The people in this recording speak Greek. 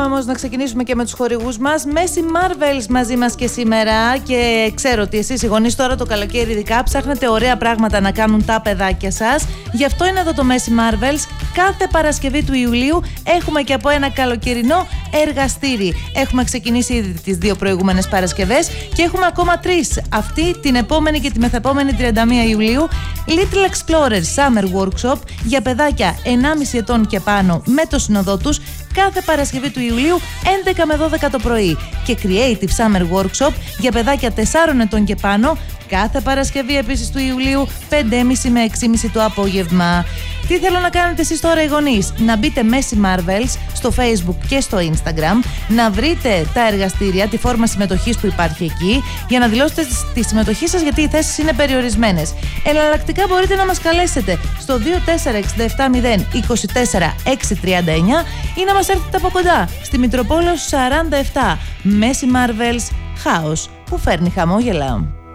όμως να ξεκινήσουμε και με τους χορηγούς μας. Μέση Marvels μαζί μας και σήμερα. Και ξέρω ότι εσείς οι γονείς τώρα το καλοκαίρι ειδικά ψάχνετε ωραία πράγματα να κάνουν τα παιδάκια σας. Γι' αυτό είναι εδώ το Μέση Marvels. Κάθε Παρασκευή του Ιουλίου έχουμε και από ένα καλοκαιρινό εργαστήρι. Έχουμε ξεκινήσει ήδη τις 2 προηγούμενες Παρασκευές και έχουμε ακόμα 3. Αυτή την επόμενη και τη μεθεπόμενη 31 Ιουλίου. Little Explorers Summer Workshop για παιδάκια 1,5 ετών και πάνω με το συνοδό τους, κάθε Παρασκευή του Ιουλίου 11 με 12 το πρωί. Και Creative Summer Workshop για παιδάκια 4 ετών και πάνω, κάθε Παρασκευή επίσης του Ιουλίου 5,5 με 6,5 το απόγευμα. Τι θέλω να κάνετε εσείς τώρα οι γονείς? Να μπείτε Μέση Marvels στο Facebook και στο Instagram, να βρείτε τα εργαστήρια, τη φόρμα συμμετοχής που υπάρχει εκεί, για να δηλώσετε τη συμμετοχή σας, γιατί οι θέσεις είναι περιορισμένες. Εναλλακτικά μπορείτε να μας καλέσετε στο 2467 024 639 ή να μας έρθετε από κοντά στη Μητροπόλεως 47. Μέση Marvels, χάος που φέρνει χαμόγελα.